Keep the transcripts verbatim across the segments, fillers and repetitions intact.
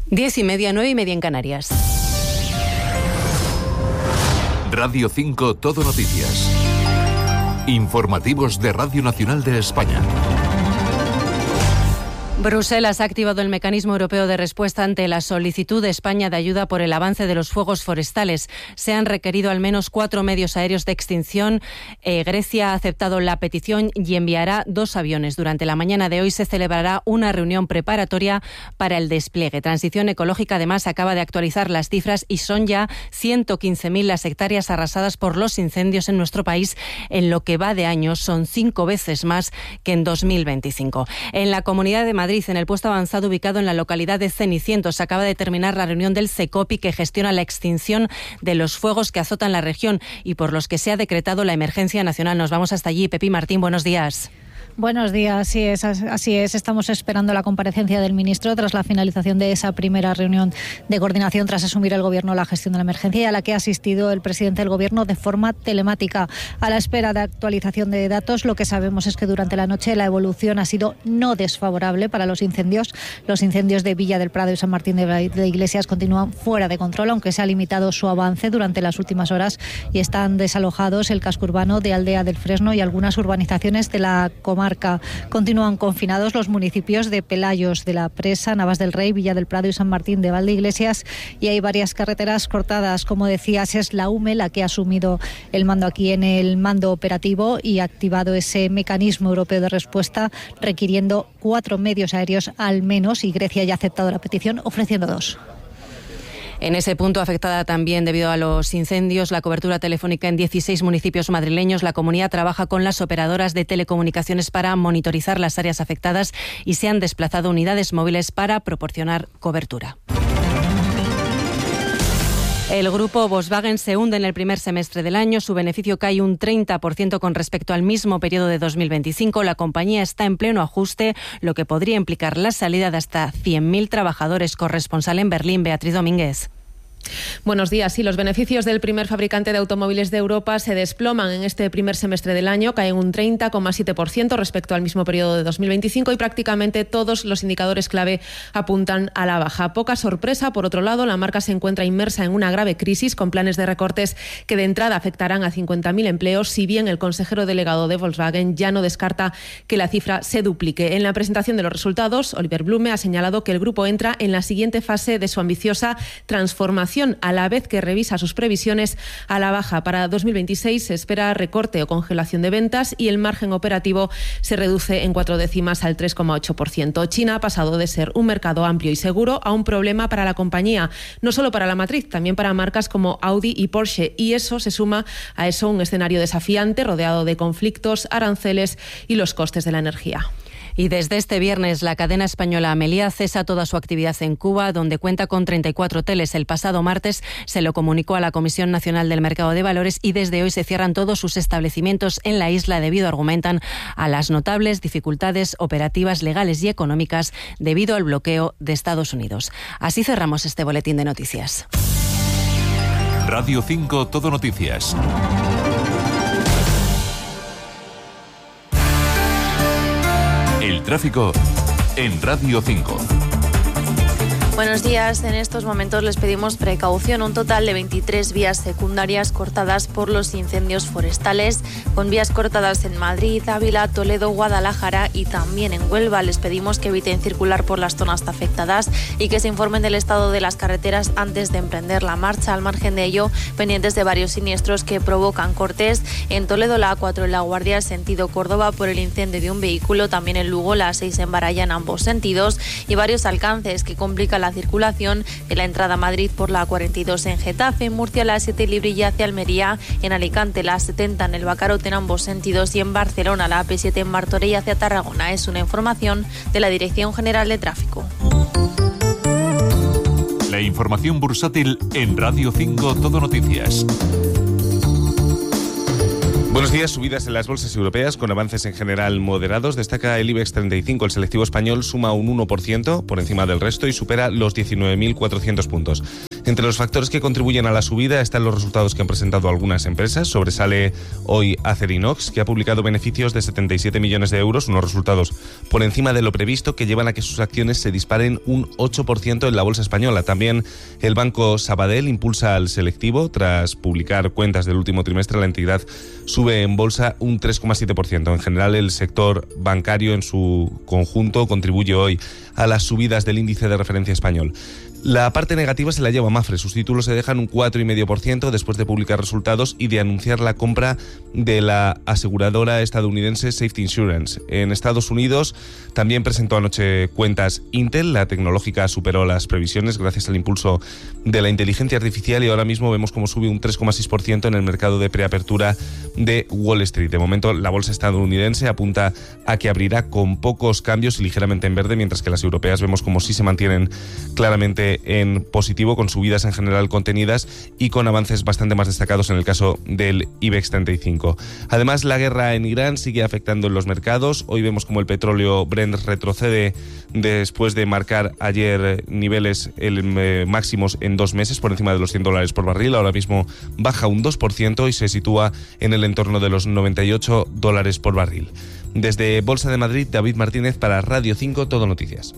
Diez y media, nueve y media en Canarias. Radio cinco Todo Noticias. Informativos de Radio Nacional de España. Bruselas ha activado el mecanismo europeo de respuesta ante la solicitud de España de ayuda por el avance de los fuegos forestales. Se han requerido al menos cuatro medios aéreos de extinción. Eh, Grecia ha aceptado la petición y enviará dos aviones. Durante la mañana de hoy se celebrará una reunión preparatoria para el despliegue. Transición Ecológica además acaba de actualizar las cifras y son ya ciento quince mil las hectáreas arrasadas por los incendios en nuestro país. En lo que va de año son cinco veces más que en dos mil veinticinco. En la Comunidad de Madrid, en el puesto avanzado ubicado en la localidad de Cenicientos, acaba de terminar la reunión del SECOPI que gestiona la extinción de los fuegos que azotan la región y por los que se ha decretado la emergencia nacional. Nos vamos hasta allí. Pepi Martín, buenos días. Buenos días, así es, así es. Estamos esperando la comparecencia del ministro tras la finalización de esa primera reunión de coordinación tras asumir el Gobierno la gestión de la emergencia y a la que ha asistido el presidente del Gobierno de forma telemática. A la espera de actualización de datos, lo que sabemos es que durante la noche la evolución ha sido no desfavorable para los incendios. Los incendios de Villa del Prado y San Martín de Iglesias continúan fuera de control, aunque se ha limitado su avance durante las últimas horas y están desalojados el casco urbano de Aldea del Fresno y algunas urbanizaciones de la comarca. Continúan confinados los municipios de Pelayos de la Presa, Navas del Rey, Villa del Prado y San Martín de Valdeiglesias, y hay varias carreteras cortadas. Como decías, es la U M E la que ha asumido el mando aquí en el mando operativo y ha activado ese mecanismo europeo de respuesta requiriendo cuatro medios aéreos al menos, y Grecia ya ha aceptado la petición ofreciendo dos. En ese punto, afectada también debido a los incendios, la cobertura telefónica en dieciséis municipios madrileños, la comunidad trabaja con las operadoras de telecomunicaciones para monitorizar las áreas afectadas y se han desplazado unidades móviles para proporcionar cobertura. El grupo Volkswagen se hunde en el primer semestre del año. Su beneficio cae un treinta por ciento con respecto al mismo periodo de dos mil veinticinco. La compañía está en pleno ajuste, lo que podría implicar la salida de hasta cien mil trabajadores. Corresponsal en Berlín, Beatriz Domínguez. Buenos días. Sí, los beneficios del primer fabricante de automóviles de Europa se desploman en este primer semestre del año, caen un treinta coma siete por ciento respecto al mismo periodo de dos mil veinticinco y prácticamente todos los indicadores clave apuntan a la baja. Poca sorpresa, por otro lado, la marca se encuentra inmersa en una grave crisis con planes de recortes que de entrada afectarán a cincuenta mil empleos, si bien el consejero delegado de Volkswagen ya no descarta que la cifra se duplique. En la presentación de los resultados, Oliver Blume ha señalado que el grupo entra en la siguiente fase de su ambiciosa transformación, a la vez que revisa sus previsiones a la baja. Para dos mil veintiséis se espera recorte o congelación de ventas y el margen operativo se reduce en cuatro décimas al tres coma ocho por ciento. China ha pasado de ser un mercado amplio y seguro a un problema para la compañía, no solo para la matriz, también para marcas como Audi y Porsche, y eso se suma a eso un escenario desafiante rodeado de conflictos, aranceles y los costes de la energía. Y desde este viernes la cadena española Amelia cesa toda su actividad en Cuba, donde cuenta con treinta y cuatro hoteles. El pasado martes se lo comunicó a la Comisión Nacional del Mercado de Valores y desde hoy se cierran todos sus establecimientos en la isla debido, argumentan, a las notables dificultades operativas, legales y económicas debido al bloqueo de Estados Unidos. Así cerramos este boletín de noticias. Radio cinco Todo Noticias. El tráfico en Radio cinco. Buenos días. En estos momentos les pedimos precaución. Un total de veintitrés vías secundarias cortadas por los incendios forestales, con vías cortadas en Madrid, Ávila, Toledo, Guadalajara y también en Huelva. Les pedimos que eviten circular por las zonas afectadas y que se informen del estado de las carreteras antes de emprender la marcha. Al margen de ello, pendientes de varios siniestros que provocan cortes. En Toledo, la A cuatro en La Guardia, sentido Córdoba, por el incendio de un vehículo. También en Lugo, la A seis en Baraya, en ambos sentidos. Y varios alcances que complican la circulación de la entrada a Madrid por la A cuarenta y dos en Getafe, en Murcia la A siete Librilla hacia Almería, en Alicante la A setenta en el Bacarote en ambos sentidos y en Barcelona la A P siete en Martorell hacia Tarragona. Es una información de la Dirección General de Tráfico. La información bursátil en Radio cinco Todo Noticias. Buenos días. Subidas en las bolsas europeas con avances en general moderados. Destaca el IBEX treinta y cinco. El selectivo español suma un uno por ciento por encima del resto y supera los diecinueve mil cuatrocientos puntos. Entre los factores que contribuyen a la subida están los resultados que han presentado algunas empresas. Sobresale hoy Acerinox, que ha publicado beneficios de setenta y siete millones de euros, unos resultados por encima de lo previsto que llevan a que sus acciones se disparen un ocho por ciento en la bolsa española. También el Banco Sabadell impulsa al selectivo. Tras publicar cuentas del último trimestre, la entidad sube en bolsa un tres coma siete por ciento. En general, el sector bancario en su conjunto contribuye hoy a las subidas del índice de referencia español. La parte negativa se la lleva Mapfre. Sus títulos se dejan un cuatro coma cinco por ciento después de publicar resultados y de anunciar la compra de la aseguradora estadounidense Safety Insurance. En Estados Unidos también presentó anoche cuentas Intel. La tecnológica superó las previsiones gracias al impulso de la inteligencia artificial y ahora mismo vemos cómo sube un tres coma seis por ciento en el mercado de preapertura de Wall Street. De momento, la bolsa estadounidense apunta a que abrirá con pocos cambios y ligeramente en verde, mientras que las europeas vemos como sí se mantienen claramente en positivo, con subidas en general contenidas y con avances bastante más destacados en el caso del IBEX treinta y cinco. Además, la guerra en Irán sigue afectando en los mercados. Hoy vemos como el petróleo Brent retrocede después de marcar ayer niveles el, eh, máximos en dos meses por encima de los cien dólares por barril. Ahora mismo baja un dos por ciento y se sitúa en el entorno de los noventa y ocho dólares por barril. Desde Bolsa de Madrid, David Martínez para Radio cinco Todo Noticias.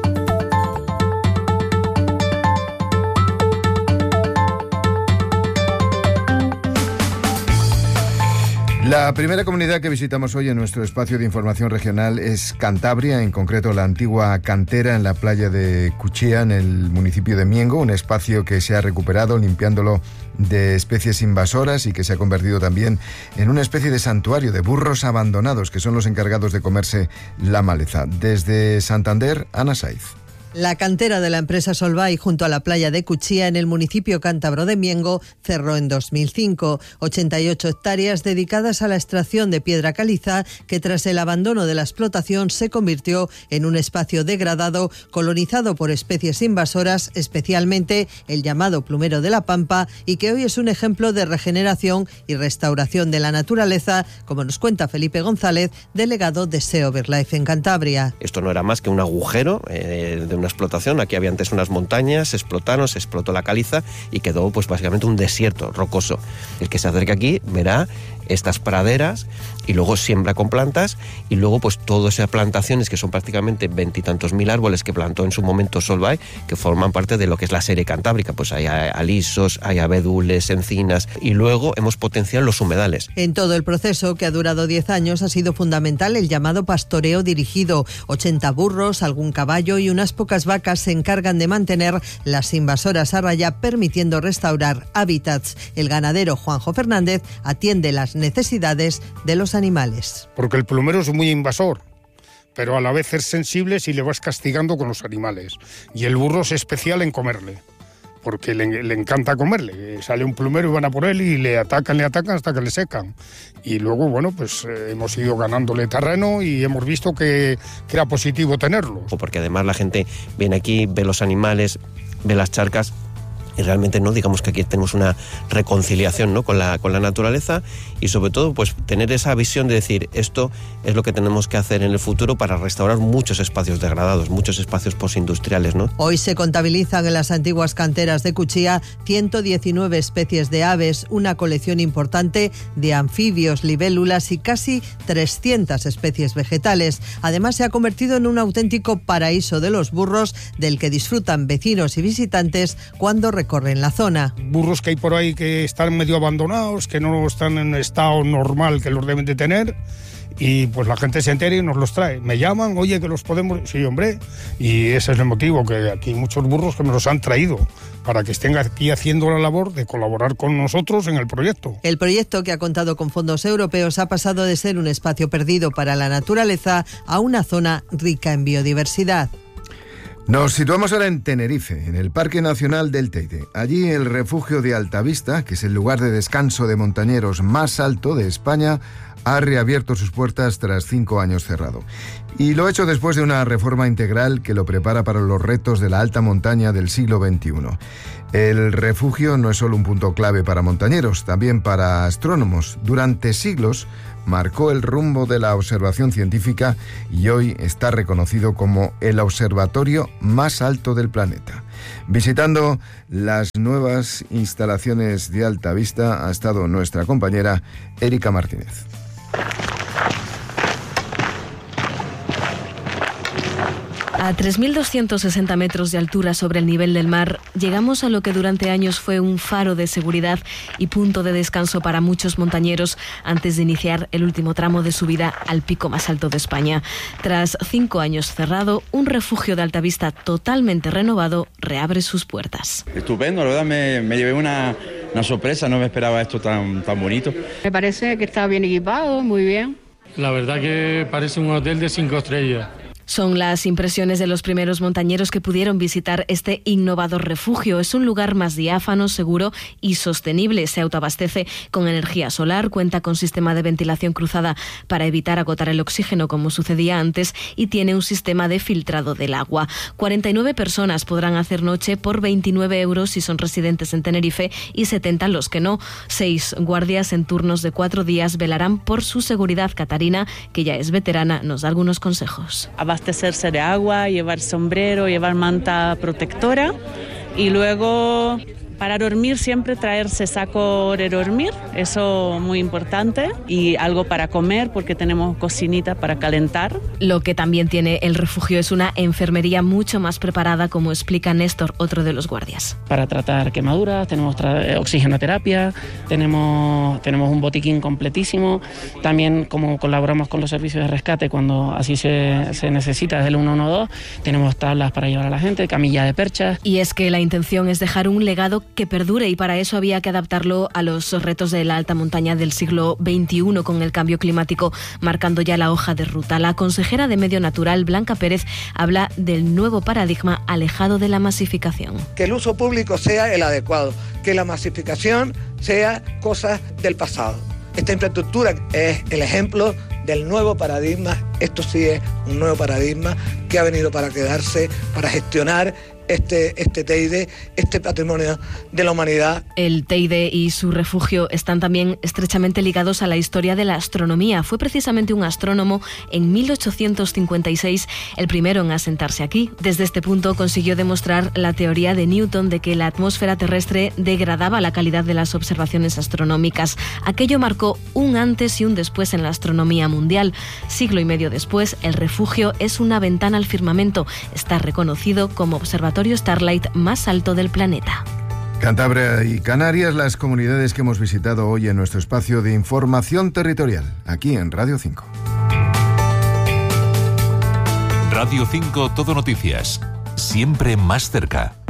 La primera comunidad que visitamos hoy en nuestro espacio de información regional es Cantabria, en concreto la antigua cantera en la playa de Cuchilla, en el municipio de Miengo, un espacio que se ha recuperado limpiándolo de especies invasoras y que se ha convertido también en una especie de santuario de burros abandonados que son los encargados de comerse la maleza. Desde Santander, Ana Saiz. La cantera de la empresa Solvay junto a la playa de Cuchilla en el municipio cántabro de Miengo cerró en dos mil cinco. ochenta y ocho hectáreas dedicadas a la extracción de piedra caliza que tras el abandono de la explotación se convirtió en un espacio degradado colonizado por especies invasoras, especialmente el llamado plumero de la pampa, y que hoy es un ejemplo de regeneración y restauración de la naturaleza, como nos cuenta Felipe González, delegado de SEO BirdLife en Cantabria. Esto no era más que un agujero eh, de una explotación. Aquí había antes unas montañas, se explotaron, se explotó la caliza y quedó pues básicamente un desierto rocoso. El que se acerque aquí verá estas praderas y luego siembra con plantas y luego pues todas esas plantaciones que son prácticamente veintitantos mil árboles que plantó en su momento Solvay, que forman parte de lo que es la serie cantábrica. Pues hay alisos, hay abedules, encinas y luego hemos potenciado los humedales. En todo el proceso, que ha durado diez años, ha sido fundamental el llamado pastoreo dirigido. ochenta burros, algún caballo y unas pocas vacas se encargan de mantener las invasoras a raya, permitiendo restaurar hábitats. El ganadero Juanjo Fernández atiende las necesidades de los animales. Porque el plumero es muy invasor, pero a la vez es sensible si le vas castigando con los animales. Y el burro es especial en comerle, porque le, le encanta comerle. Sale un plumero y van a por él y le atacan, le atacan hasta que le secan. Y luego, bueno, pues eh, hemos ido ganándole terreno y hemos visto que, que era positivo tenerlo. Porque además la gente viene aquí, ve los animales, ve las charcas. Y realmente no, digamos que aquí tenemos una reconciliación, ¿no?, con la, con la naturaleza y sobre todo pues tener esa visión de decir esto es lo que tenemos que hacer en el futuro para restaurar muchos espacios degradados, muchos espacios postindustriales, ¿no? Hoy se contabilizan en las antiguas canteras de Cuchilla ciento diecinueve especies de aves, una colección importante de anfibios, libélulas y casi trescientas especies vegetales. Además se ha convertido en un auténtico paraíso de los burros del que disfrutan vecinos y visitantes cuando recorren corren la zona. Burros que hay por ahí que están medio abandonados, que no están en estado normal que los deben de tener, y pues la gente se entera y nos los trae. Me llaman, oye, que los podemos... Sí, hombre, y ese es el motivo, que aquí hay muchos burros que me los han traído para que estén aquí haciendo la labor de colaborar con nosotros en el proyecto. El proyecto, que ha contado con fondos europeos, ha pasado de ser un espacio perdido para la naturaleza a una zona rica en biodiversidad. Nos situamos ahora en Tenerife, en el Parque Nacional del Teide. Allí el refugio de Altavista, que es el lugar de descanso de montañeros más alto de España, ha reabierto sus puertas tras cinco años cerrado. Y lo ha hecho después de una reforma integral que lo prepara para los retos de la alta montaña del siglo veintiuno. El refugio no es solo un punto clave para montañeros, también para astrónomos. Durante siglos marcó el rumbo de la observación científica y hoy está reconocido como el observatorio más alto del planeta. Visitando las nuevas instalaciones de Altavista ha estado nuestra compañera Erika Martínez. A tres mil doscientos sesenta metros de altura sobre el nivel del mar, llegamos a lo que durante años fue un faro de seguridad y punto de descanso para muchos montañeros antes de iniciar el último tramo de subida al pico más alto de España. Tras cinco años cerrado, un refugio de Altavista totalmente renovado reabre sus puertas. Estupendo, la verdad me, me llevé una, una sorpresa, no me esperaba esto tan, tan bonito. Me parece que está bien equipado, muy bien. La verdad que parece un hotel de cinco estrellas. Son las impresiones de los primeros montañeros que pudieron visitar este innovador refugio. Es un lugar más diáfano, seguro y sostenible. Se autoabastece con energía solar, cuenta con sistema de ventilación cruzada para evitar agotar el oxígeno como sucedía antes y tiene un sistema de filtrado del agua. cuarenta y nueve personas podrán hacer noche por veintinueve euros si son residentes en Tenerife y setenta los que no. Seis guardias en turnos de cuatro días velarán por su seguridad. Catarina, que ya es veterana, nos da algunos consejos. Abastecerse de agua, llevar sombrero, llevar manta protectora y luego para dormir siempre traerse saco de dormir, eso muy importante, y algo para comer porque tenemos cocinita para calentar. Lo que también tiene el refugio es una enfermería mucho más preparada, como explica Néstor, otro de los guardias. Para tratar quemaduras, tenemos tra- oxigenoterapia, tenemos, tenemos un botiquín completísimo, también como colaboramos con los servicios de rescate cuando así se, se necesita desde el uno uno dos, tenemos tablas para llevar a la gente, camilla de perchas. Y es que la intención es dejar un legado que perdure y para eso había que adaptarlo a los retos de la alta montaña del siglo veintiuno con el cambio climático marcando ya la hoja de ruta. La consejera de Medio Natural, Blanca Pérez, habla del nuevo paradigma alejado de la masificación. Que el uso público sea el adecuado, que la masificación sea cosa del pasado. Esta infraestructura es el ejemplo del nuevo paradigma. Esto sí es un nuevo paradigma que ha venido para quedarse, para gestionar Este, este Teide, este patrimonio de la humanidad. El Teide y su refugio están también estrechamente ligados a la historia de la astronomía. Fue precisamente un astrónomo en mil ochocientos cincuenta y seis el primero en asentarse aquí. Desde este punto consiguió demostrar la teoría de Newton de que la atmósfera terrestre degradaba la calidad de las observaciones astronómicas. Aquello marcó un antes y un después en la astronomía mundial. Siglo y medio después, el refugio es una ventana al firmamento. Está reconocido como observatorio Starlight más alto del planeta. Cantabria y Canarias, las comunidades que hemos visitado hoy en nuestro espacio de información territorial, aquí en Radio cinco. Radio cinco Todo Noticias, siempre más cerca.